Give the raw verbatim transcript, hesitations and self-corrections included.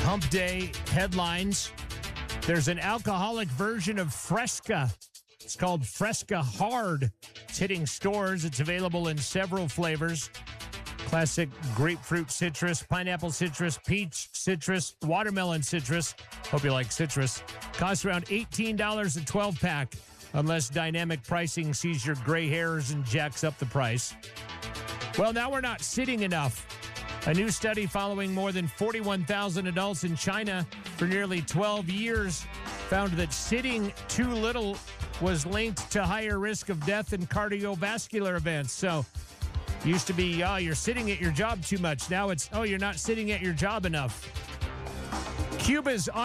Hump Day headlines. There's an alcoholic version of Fresca. It's called Fresca Hard. It's hitting stores. It's available in several flavors. Classic grapefruit citrus, pineapple citrus, peach citrus, watermelon citrus. Hope you like citrus. Costs around eighteen dollars a twelve pack, unless dynamic pricing sees your gray hairs and jacks up the price. Well, now we're not sitting enough. A new study following more than forty-one thousand adults in China for nearly twelve years found that sitting too little was linked to higher risk of death and cardiovascular events. So, used to be, oh, you're sitting at your job too much. Now it's, oh, you're not sitting at your job enough. Cuba's